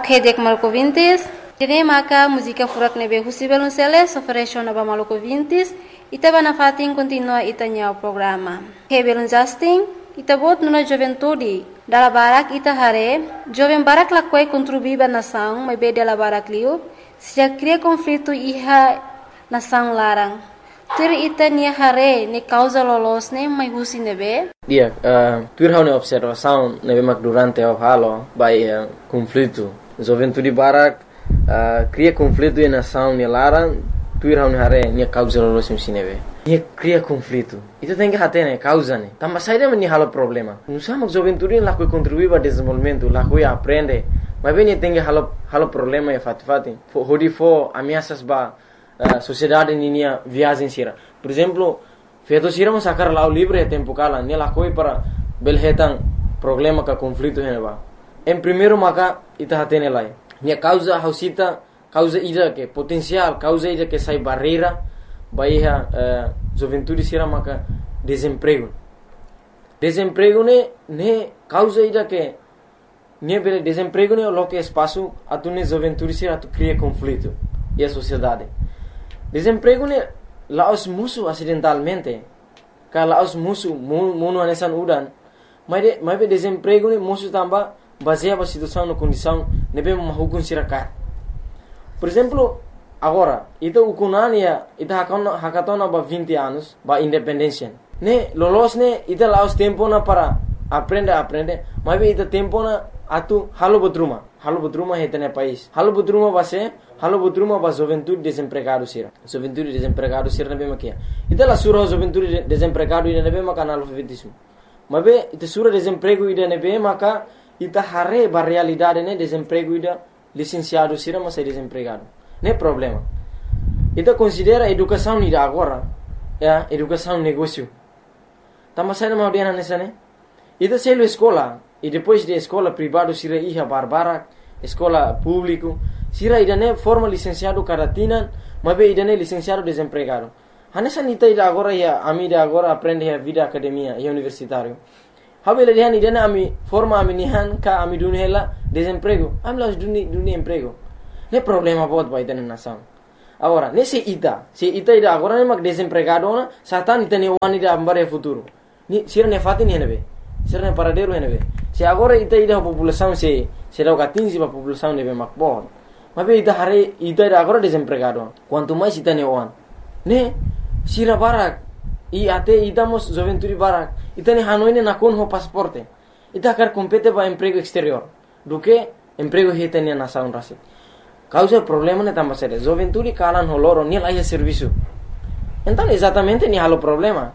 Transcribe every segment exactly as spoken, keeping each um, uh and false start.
Redek Malco Vintes, Tene Maka, música furak nebe Husibel Unceles, oferece na Malco Vintes, Itaba na fatin continua itanya o programa. Hebel Justin, Itabot nuna juventude, dala barak ita hare, jovem barak lakwai contribuiba nação, mas be dela barak liu, se já cria conflito iha nação larang. Tur ita ni hare, ni causa lolos ne, mas husi nebe? Dia, uh, tur hau ne observação nebe mak durante o halo, by uh, conflito. Juventude barak uh, cria conflito e nação ne larang, tur hau ne hare, ni causa lolos ne nebe. Ni cria conflito. Itu tem que hate ne causa ne. Tamba saída men ni halo problema. Não sama juventude lá que contribui para desenvolvimento, lá que aprende. Mas bem tem que halo halo problema e fati fati. Hodi fo ameaças ba Uh, sociedade ninia viagem sira. Por exemplo, feito sira mas sacar lá o livre é tempo cala, ne lá coi para belhetan problema ka conflito heneba. Em primeiro maka ita hatene lá. Ne causa hausita, causa ida que potencial, causa ida que sai barreira, baia uh, juventude sira maka desemprego. Desemprego ne ne causa ida que ne bele desemprego ne lo que espaço atune juventude sira tu cria conflito e a sociedade. Desemprego ne laos musuh acidentalmente. Ka laos musuh munu anesan udan. Mas de, mas desemprego ne musuh tamba baseado a situação na condição nebe mahukun siraka. Por exemplo, agora, ita ukunania ita hakona hakatona ba vinte anos ba independência. Ne lolos ne ita laos tempo na para aprender aprender. Mas ita tempo na atu halo bodruma. Halo bodruma hetene país. Halo bodruma base Halo bodruma ba juventude desempregado sira. Juventude desempregado sira nebe makia. Ita la sura juventude desempregado ida nebe maka analfabetismo. Mabe ita sura desemprego ida nebe maka ita hare ba realidade ne desemprego ida licenciado sira mas é desempregado. Ne problema. Ita considera educação ida agora, ya, educação negócio. Tama sai na audiana nessa ne. Ita selo escola e depois de escola privado sira iha barbara, escola público sira idane forma licenciado caratina, mas be idane licenciado desempregado. Hanessa nita ida agora ya ami ida agora aprende a vida academia e universitário. Habele dihan idane ami forma ami nihan ka ami dunhela desemprego. Ami las duni duni emprego. Ne problema bot ba idane nação. Agora, nesse ita, se ita ida agora ne mag desempregado na, satan ita ne wani ida ambare futuro. Ni sira ne fatin henebe. Sira ne paradero henebe. Se agora ita ida população se se dá quinze ba população nebe makbon. Mas ita hare ita ida agora desempregado. Quanto mais ita ne on. Ne sira barak e até idamos juventude barak. Ita ne hanoi ne nakon ho pasaporte. Ita quer compete ba emprego exterior. Do que emprego hita ne nação rasi. Causa problema ne tamba sere. Juventude kalan ho loro ni laia serviço. Então exatamente ni halo problema.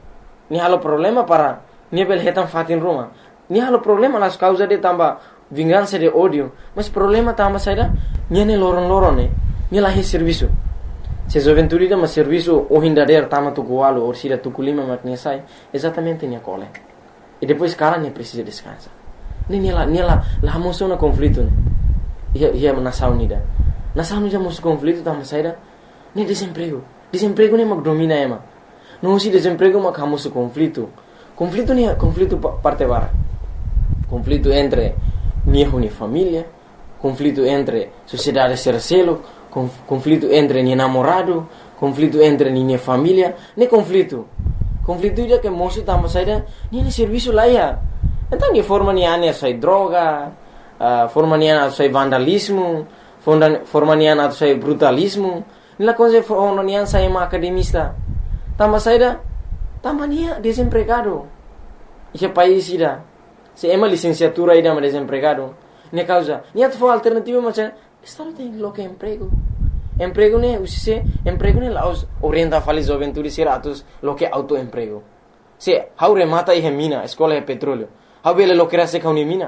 Ni halo problema para ni bel hetan fatin ruma. Ni halo problema las causa de tamba vingança de ódio, mas problema tamba saída niane loron loron ne ni lahi serviço. Se juventude da mas serviço o hindader tama tu goalo ou sira tu kulima maknia sai exatamente ni cole. E depois cara ne precisa descansar. Ni ni la ni la la moção na conflito ne. Ia ia nação unida. Nação unida moção conflito tamba saída ni desemprego. Desemprego ne mag domina ema. Não se desemprego mag hamoso conflito. Conflito ni conflito parte bara. Conflito entre niho ni família, conflito entre sociedade sercelo, conflito entre ni namorado, conflito entre ni família, ne conflito. Conflito ida que moço tamo saída, ni ne serviço lá ia. Então ni forma ni ane sai droga, uh, forma ni ane sai vandalismo, forma ni ane sai brutalismo, ni la coisa forma ni ane sai ma academista. Tamo saída, tamo ni desempregado. Esse país ida se ema licenciatura ida ma desempregado. Ne causa, niat fo alternativa macam estado tem lo que emprego. Emprego ne usise, emprego ne laos orienta fali juventude siratus lo que autoemprego. Se haure mata e mina, escola e petróleo. Habele lo que rase ka mina.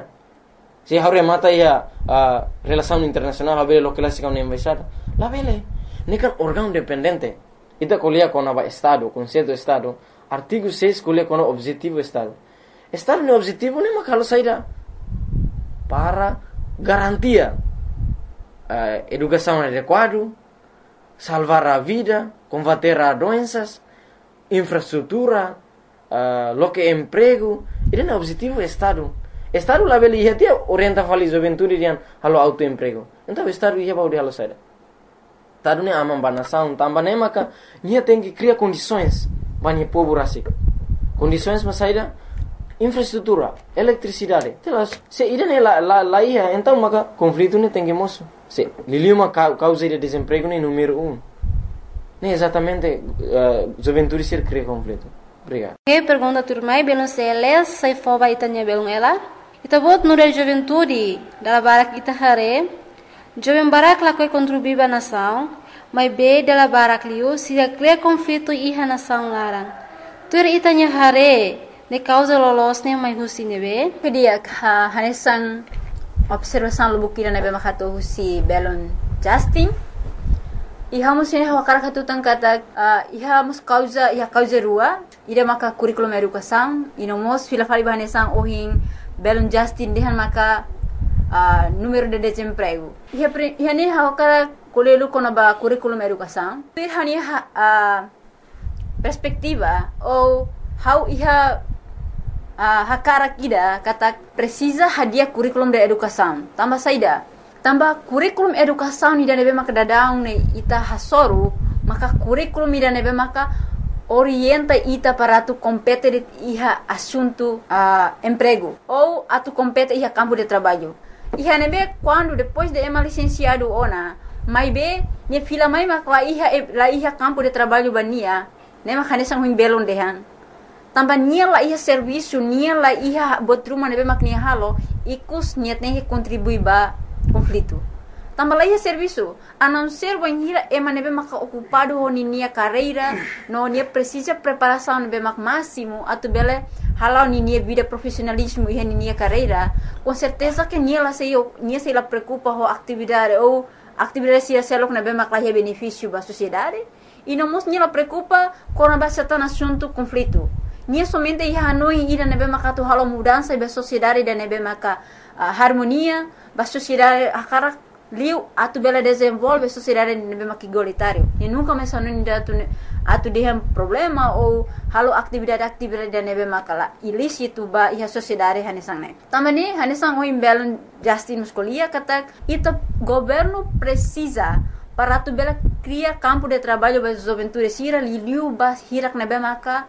Se haure mata e uh, relação internacional, habele lo que rase ka embaixada. La vele, ne kan órgão dependente. Ita colia com a estado, conceito estado, artigo seis colia com o objetivo estado. Estado no objetivo ne makalo saída para garantia uh, educação adequada, salvar a vida, combater as doenças, infraestrutura, uh, lo que emprego. Ele é o objetivo do Estado. Estado lá beli ia tia orienta fali juventude dian halo autoemprego. Então estado ia baudi halo saida. Estado ne amam banação, tambah ne maka nia tem que criar condições banyak povo rasik. Condições mas saida infraestrutura, eletricidade. Telas, se irene la la la ia, então maka conflito ne tem que moço. Se liliu uma causa de desemprego ne número um. Ne exatamente uh, juventude ser cria conflito. Obrigado. Que pergunta turmai belum seles sai foba itanya belum ela. Ita bot nure juventude dala barak ita hare. Jovem barak la koi contribuiba nação, mas be dala barak liu se cria conflito iha nação larang. Tur itanya hare ne causa lolos ne mai husi nebe. Kedia ha hanesan observação lubukira nebe makato husi belon Justin. Iha musin hawa karakatu tangkata uh, iha mus causa iha causa rua ida maka curriculum educação ino mos fila fali bahanesan ohin belon Justin dehan maka uh, número de desemprego iha iha ne hawa kara kolelu kona ba curriculum educação iha ni uh, perspectiva ou how iha uh, hakara kida kata precisa hadia curriculum de educação tambah saida tambah kurikulum educação ni nebe maka dadaung ne ita hasoru maka kurikulum ni nebe maka orienta ita para tu compete de iha assunto uh, emprego ou atu compete iha campo de trabalho iha nebe quando depois de ema licenciado ona mai be ne fila mai maka la iha la iha campo de trabalho bania ne maka nesang huim belon dehan tambah nia la iha serviço nia la iha botruma nebe mak nia halo ikus niat ne contribui ba conflito. Tambah lagi serviço, a não ser banhira ema nebe maka ocupado ho ninia carreira, no nia precisa preparação nebe mak máximo, atu bele halau ninia vida profissionalismo e ninia carreira, com certeza que nia la sei nia sei la preocupa ho atividade ou atividade se selok nebe mak la benefício ba sociedade, e não mos nia la preocupa com a base tan assunto conflito. Nia somente ia hanoi ida nebe maka tu halau mudança ba sociedade da nebe maka uh, harmonia ba sociedade akara liu atu bela desenvolve sociedade nebe mak igualitário e nunca mais hanoi da tu atu dehem problema ou halau atividade-atividade da nebe maka ilícito ba ia sociedade hanesang ne tamani hanesang o imbelon Justin muscolia kata ita governo precisa para tu bela cria campo de trabalho ba juventude sira liu ba hirak nebe maka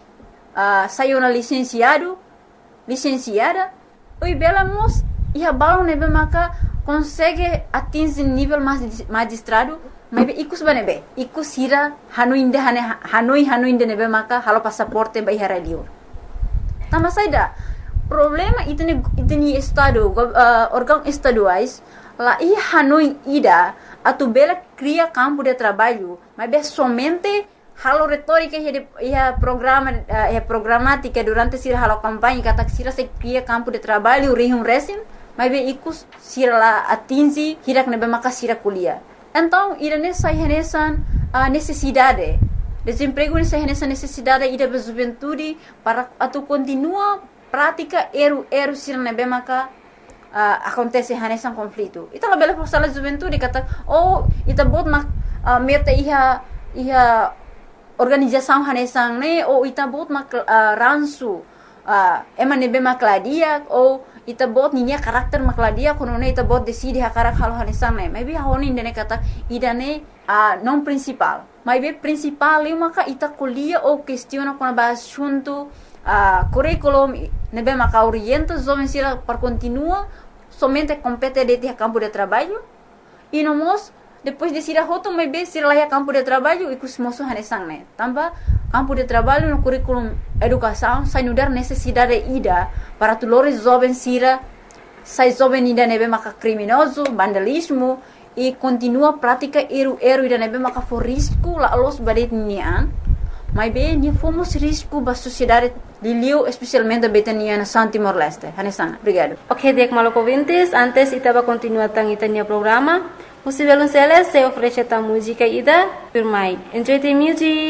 Uh, saiu na licenciado, licenciada, e bela mos e a bala nebe maka consegue atingir nível magistrado, mas ikus banebe, ikus hira hanoi inde hane hanoi hanoi inde nebe maka halo passaporte ba hira liur. Tama saida problema itene itene estado uh, órgão estaduais lá e hanoi ida atu bela cria campo de trabalho, mas be somente halo retórica e a programa e programática durante sira halo campanha kata sira se cria campo de trabalho rihum resim mas be ikus sira la atingi hirak nebe maka sira kuliah então ira nessa renesan a necessidade desemprego nessa renesan necessidade ida be juventude para atu continua prática eru eru sira nebe maka uh, acontece renesan conflito ita la bela força la juventude kata oh ita bot mak uh, meta iha iha organização hanesang ne ou ita bot mak uh, ransu uh, ema nebe makladia ou ita bot ninya karakter makladia kono ne ita bot decide hakarak halo hanesang ne maybe honi ne kata ida ne uh, non principal maybe principal eu maka ita kuliah ou questiona kono ba assunto uh, curriculum nebe maka orienta jovem sira para continua somente compete de campo de trabalho e no mos depois de sira hoto mai be sira lá campo de trabalho e cusmoso hanesang ne tambah campo de trabalho no curriculum educação sai nudar necessidade ida para tulores jovem sira sai jovem ida nebe maka criminoso vandalismo e continua prática eru eru ida nebe maka for risco la los badet nian mai be ni fomos risco ba sociedade liliu especialmente betania na Santimor Leste hanesang obrigado. Ok, dek maloko vintes antes itaba continua tang itania programa. Musivelun Celes se oferece ta música ida por mai. Enjoy the music.